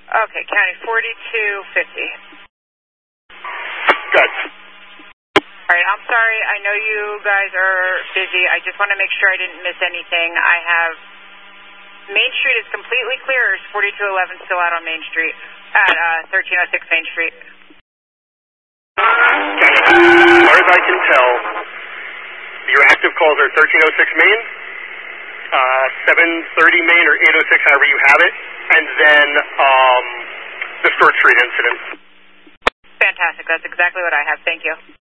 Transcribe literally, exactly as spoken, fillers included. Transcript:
Okay, County forty-two fifty. Good. All right, I'm sorry. I know you guys are busy. I just want to make sure I didn't miss anything. I have Main Street is completely clear. Is forty-two eleven still out on Main Street at uh, thirteen oh six Main Street? As far as I can tell, your active calls are thirteen oh six Main, uh, seven thirty Main, or eight oh six, however you have it, and then um, the Stewart Street incident. Fantastic. That's exactly what I have. Thank you.